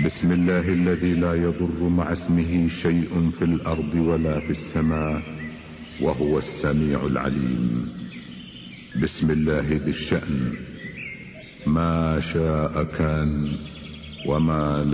بسم الله الذي لا يضر مع اسمه شيء في الأرض ولا في السماء وهو السميع العليم. بسم الله ذي الشأن، ما شاء كان وما